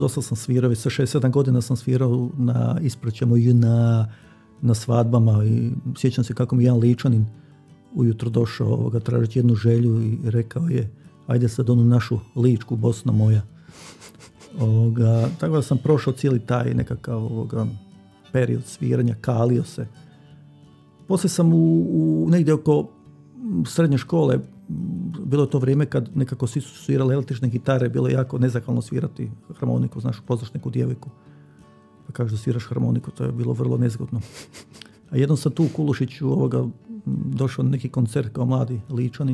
Dosta sam svirao, sa 6-7 godina sam svirao na ispraćama i na svadbama i sjećam se kako mi jedan Ličanin ujutro došao tražiti jednu želju i rekao je ajde sad onu našu Ličku, Bosna moja. Tako da sam prošao cijeli taj nekakav period sviranja, kalio se. Poslije sam u negdje oko srednje škole, bilo je to vrijeme kad nekako svi su svirali električne gitare, bilo je jako nezahvalno svirati harmoniku, znaš, upoznaš neku djevojku. Pa kažeš da sviraš harmoniku, to je bilo vrlo nezgodno. A jednom sam tu u Kulušiću došao na neki koncert kao mladi Ličanin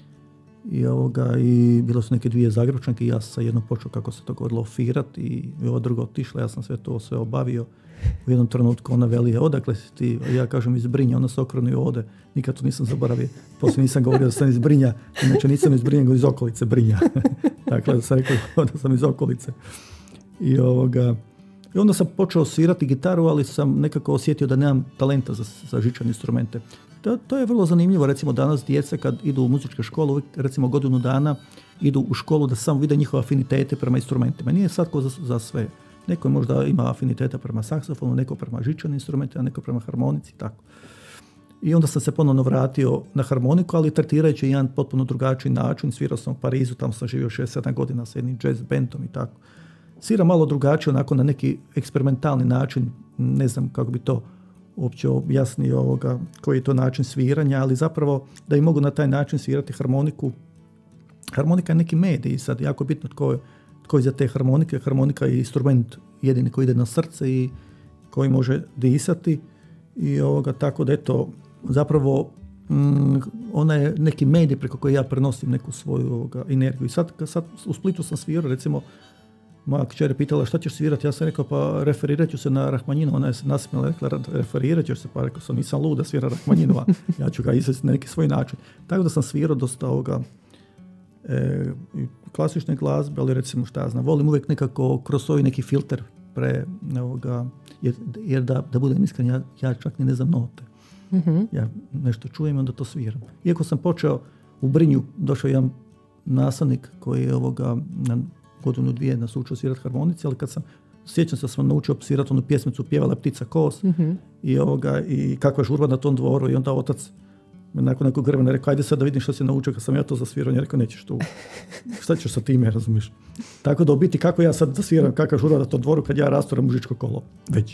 i bilo su neke dvije Zagrebčanke i ja sam jednom počeo kako se to govorilo firat i ova druga otišla, ja sam sve obavio. U jednom trenutku ona veli, odakle si ti? Ja kažem iz Brinja, ona se okrene i ode. Nikad to nisam zaboravio. Poslije nisam govorio da sam iz Brinja, inače nisam iz Brinja, nego iz okolice Brinja. Dakle, da sam rekao da sam iz okolice. I onda sam počeo svirati gitaru, ali sam nekako osjetio da nemam talenta za žičane instrumente. To je vrlo zanimljivo, recimo danas djeca kad idu u muzičke škole, recimo godinu dana idu u školu da samo vide njihove afinitete prema instrumentima. Nije svatko za sve. Neko možda ima afiniteta prema saksofonu, neko prema žičanim instrumentima, neko prema harmonici, tako. I onda sam se ponovno vratio na harmoniku, ali tretirajući jedan potpuno drugačiji način. Svirao sam u Parizu, tamo sam živio 6-7 godina sa jednim jazz bandom i tako. Sviram malo drugačije, onako na neki eksperimentalni način, ne znam kako bi to uopće objasnio koji je to način sviranja, ali zapravo da i mogu na taj način svirati harmoniku. Harmonika je neki medij, sad jako bitno tko je za te harmonike. Harmonika je instrument jedini koji ide na srce i koji može disati i tako da eto, zapravo ona je neki medij preko koji ja prenosim neku svoju energiju. I sad u Splitu sam svirao, recimo moja kćer je pitala šta ćeš svirati, ja sam rekao pa referirat ću se na Rahmanjinova, ona je se nasmijala, rekla referirat ćeš se, pa rekao sam nisam lud da svira Rahmanjinova, ja ću ga izvesti na neki svoj način. Tako da sam svirao dosta klasične glazbe, ali recimo šta ja znam, volim uvijek nekako kroz svoj neki filter jer da budem iskren, ja čak ni ne znam note. Mm-hmm. Ja nešto čujem i onda to sviram. Iako sam počeo u Brinju, došao jedan nastavnik koji je na godinu dvije nas učio svirati harmonici, ali sjećam se da sam naučio svirati onu pjesmicu Pjevala ptica kos, mm-hmm. i kakva je žurba na tom dvoru i onda otac nakon nekog vremena rekao, ajde sad da vidim što si naučio kad sam ja to zasvirao. Ja rekao, nećeš tu. Šta ćeš sa time, razumiješ? Tako da u biti kako ja sad zasviram, kakva žurba na tom dvoru kad ja rasturam mužičko kolo. Već.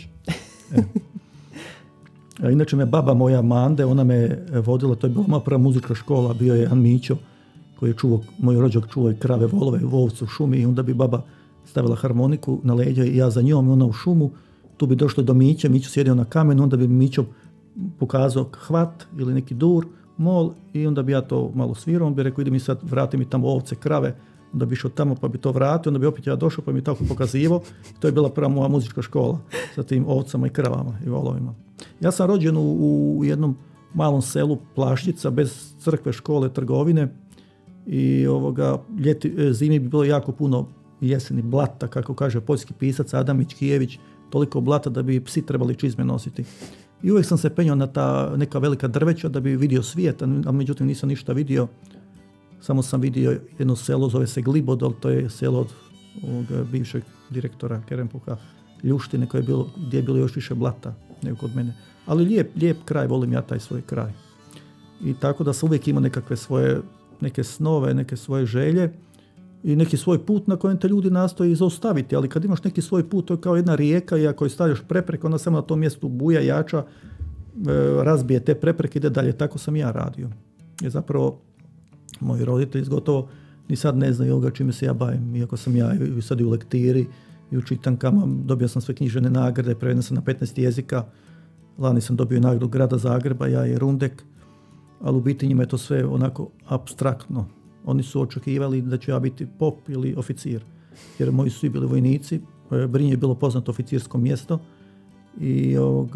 A inače me baba moja Mande, ona me vodila, to je bila moja prva muzička škola, bio je jedan Mićo koji je moj rođak čuvao i krave, volove, ovce u šumi i onda bi baba stavila harmoniku na leđa i ja za njom i ona u šumu. Tu bi došlo do Mića, Mićo sjedio na kamenu, onda bi Mićo pokazao hvat ili neki dur, mol i onda bi ja to malo svirao, on bi rekao ide mi sad, vrati mi tamo ovce, krave, onda bi išao tamo pa bi to vratio, onda bi opet ja došao pa mi tako pokazivao. To je bila prva moja muzička škola sa tim ovcama i kravama i volovima. Ja sam rođen u jednom malom selu Plaštica, bez crkve, škole, trgovine i zimi bi bilo jako puno jeseni blata, kako kaže poljski pisac Adamić Kijević, toliko blata da bi psi trebali čizme nositi. I uvijek sam se penjao na ta neka velika drveća da bi vidio svijet, a međutim nisam ništa vidio. Samo sam vidio jedno selo, zove se Glibodol, to je selo od bivšeg direktora Kerempuha Ljuštine, gdje je bilo još više blata nego kod mene. Ali lijep kraj, volim ja taj svoj kraj. I tako da sam uvijek imao nekakve svoje, neke snove, neke svoje želje i neki svoj put na kojem te ljudi nastoji zaustaviti, ali kad imaš neki svoj put, to je kao jedna rijeka i ako je stavljaš prepreke, onda samo na tom mjestu buja, jača, razbije te prepreke, ide dalje. Tako sam ja radio. I zapravo moji roditelji gotovo ni sad ne znaju čime se ja bavim, iako sam ja i sad i u lektiri i u čitankama, dobio sam sve književne nagrade, preveden sam na 15 jezika, lani sam dobio nagradu grada Zagreba, ja i Rundek, ali u biti njima je to sve onako apstraktno. Oni su očekivali da ću ja biti pop ili oficir, jer moji su svi bili vojnici. Brinje je bilo poznato oficirsko mjesto i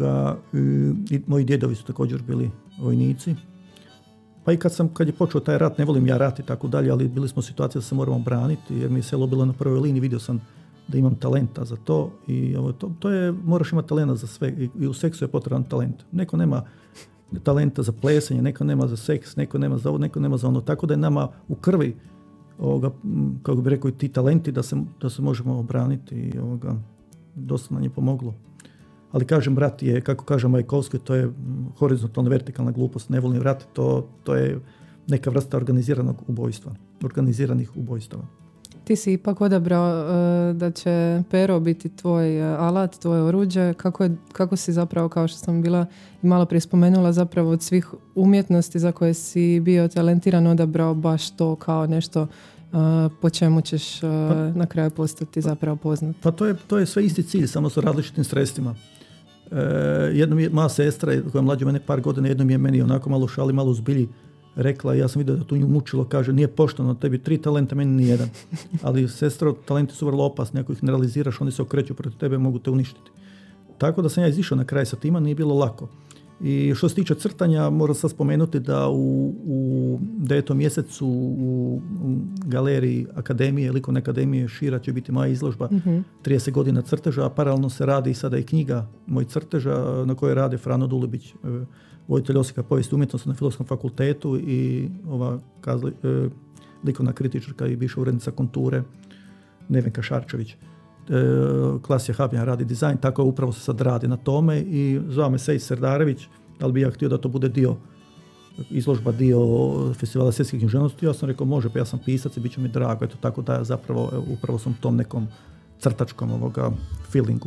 moji djedovi su također bili vojnici. Pa i kad je počeo taj rat, ne volim ja rat i tako dalje, ali bili smo u situaciji da se moramo braniti, jer mi je selo bilo na prvoj liniji, vidio sam da imam talenta za to i to je, moraš imati talenta za sve i u seksu je potreban talent. Neko nema talenta za plesanje, neko nema za seks, neko nema za ovo, neko nema za ono. Tako da je nama u krvi kako bi rekao, ti talenti da se možemo obraniti i dosta nam je pomoglo. Ali kažem, rat je, kako kaže Majakovski, to je horizontalna vertikalna glupost, ne volim rat, to je neka vrsta organiziranih ubojstava. Ti si ipak odabrao da će pero biti tvoj alat, tvoje oruđe. Kako si zapravo, kao što sam bila i malo prije spomenula, zapravo od svih umjetnosti za koje si bio talentiran odabrao baš to kao nešto po čemu ćeš na kraju postati zapravo poznat? Pa to je sve isti cilj, samo sa različitim sredstvima. Jednom je moja sestra, koja je mlađa mene par godina, jednom je meni onako malo šali, malo zbilji rekla, ja sam vidio da to nju mučilo, kaže, nije pošteno, tebi 3 talenta, meni ni jedan. Ali sestro, talenti su vrlo opasni, ako ih ne realiziraš, oni se okreću protiv tebe, mogu te uništiti. Tako da sam ja izišao na kraj sa tima, nije bilo lako. I što se tiče crtanja, moram sad spomenuti da u 9. mjesecu u galeriji Akademije, Likovne akademije Šira će biti moja izložba 30 godina crteža, a paralelno se radi sada i knjiga moj crteža na kojoj rade Frano Dulibić, voditelj Osijeka povijesti umjetnosti na Filozofskom fakultetu i ova likovna kritičarka i bivša urednica Konture Nevenka Šarčević. Klasija Habjan radi dizajn, tako upravo se sad radi na tome i zvao me Sejs Serdarević, ali bi ja htio da to bude izložba dio festivala svjetskih književnosti. Ja sam rekao može, pa ja sam pisac i bit će mi drago. Eto, tako da zapravo upravo sam tom nekom crtačkom feelingu.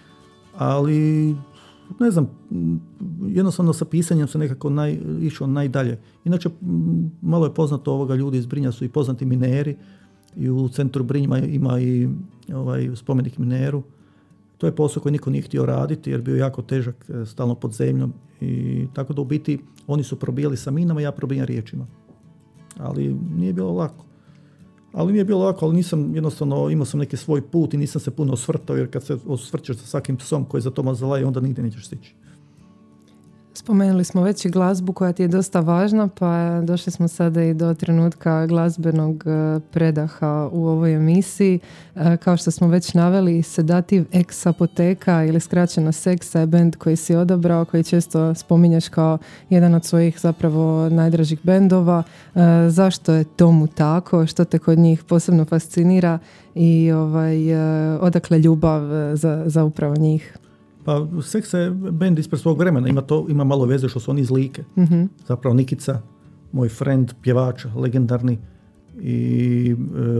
Ali ne znam, jednostavno sa pisanjem sam nekako išao najdalje. Inače, malo je poznato ljudi iz Brinja su i poznati mineri i u centru Brinjima ima i spomenik mineru. To je posao koji niko nije htio raditi jer bio jako težak, stalno pod zemljom. I tako da u biti oni su probijali sa minama, ja probijam riječima. Ali nije bilo lako. Ali nisam jednostavno, imao sam neki svoj put i nisam se puno osvrtao, jer kad se osvrćeš sa svakim psom koji za to mazalaje, onda nigdje nećeš stići. Spomenuli smo već i glazbu koja ti je dosta važna, pa došli smo sada i do trenutka glazbenog predaha u ovoj emisiji. Kao što smo već naveli, Sedativ Ex Apoteka ili skraćeno Seksa je bend koji si odabrao, koji često spominješ kao jedan od svojih zapravo najdražih bendova. Zašto je tomu tako? Što te kod njih posebno fascinira i odakle ljubav za upravo njih? Pa Seksa je bend ispred svog vremena, ima malo veze što su oni iz Like. Mm-hmm. Zapravo Nikica, moj friend, pjevač, legendarni, i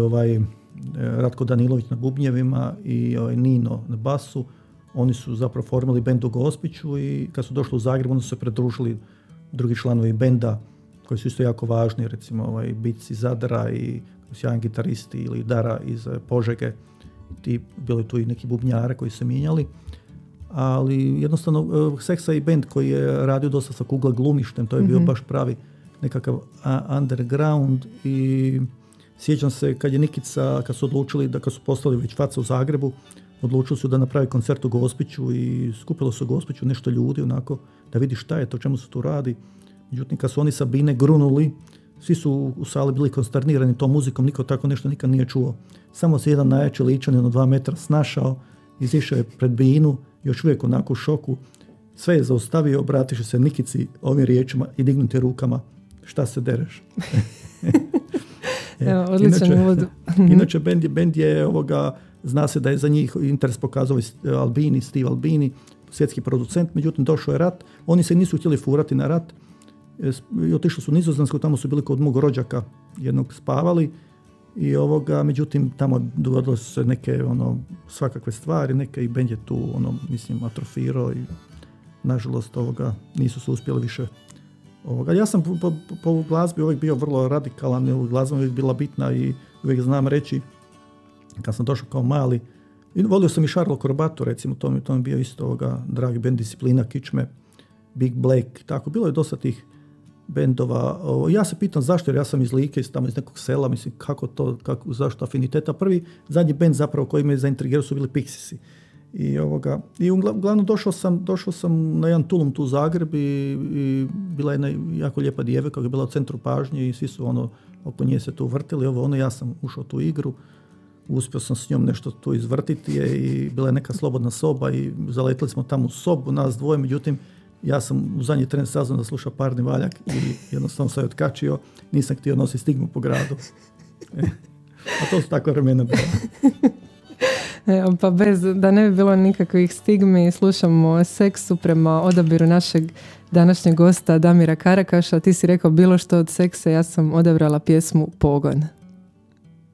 Ratko Danilović na bubnjevima i Nino na basu. Oni su zapravo formili bend u Gospiću i kad su došli u Zagreb, onda su se pridružili drugi članovi benda koji su isto jako važni, recimo Bic iz Zadra i sjajan gitaristi, ili Dara iz Požege. Bili tu i neki bubnjare koji su mijenjali. Ali jednostavno Seksa i band koji je radio dosta sa Kugla glumištem, to je bio baš pravi nekakav underground. I sjećam se kad je Nikica, kad su odlučili, kad su postali već faca u Zagrebu, odlučili su da napravi koncert u Gospiću i skupilo se u Gospiću nešto ljudi onako da vidi šta je to, čemu se tu radi. Međutim, kad su oni sa bine grunuli, svi su u sali bili konsternirani tom muzikom, niko tako nešto nikad nije čuo. Samo se jedan najjači ličanin od 2 metra snašao, izišao je pred binu, još uvijek onako u šoku, sve je zaustavio, obratiše se Nikici ovim riječima i dignuti rukama, šta se dereš? Odličan uvod. Inače, bend je zna se da je za njih interes pokazao Steve Albini, svjetski producent, međutim došao je rat, oni se nisu htjeli furati na rat, i otišli su u Nizozemsku, tamo su bili kod mog rođaka, jednog spavali, i međutim tamo dogodilo su se neke svakakve stvari, neke i bend je tu atrofirao i nažalost nisu se uspjeli više. Ja sam po glazbi uvijek bio vrlo radikalan, glazba uvijek bila bitna i uvijek znam reći, kad sam došao kao mali, i volio sam i Charles Corbatu, recimo, to mi bio isto dragi bend, Disciplina, Kičme, Big Black, tako, bilo je dosta tih bendova. Ja se pitam zašto, jer ja sam iz Like, tamo iz nekog sela, mislim zašto afiniteta. Zadnji bend zapravo koji me zaintrigirao su bili Pixiesi. I uglavnom došao sam na jedan tulum tu u Zagreb i bila je jedna jako lijepa djevojka koja je bila u centru pažnje i svi su oko nje se tu vrtili. Ja sam ušao u tu igru, uspio sam s njom nešto tu izvrtiti i bila je neka slobodna soba i zaletili smo tamo u sobu, nas dvoje, međutim ja sam u zadnji tren saznao da sluša Parni valjak i jednostavno sam je otkačio, nisam htio nositi stigmu po gradu. A to su takva vremena bila. Evo, pa da ne bi bilo nikakvih stigmi, slušamo o seksu prema odabiru našeg današnjeg gosta Damira Karakaša. Ti si rekao bilo što od seksa, ja sam odabrala pjesmu Pogon.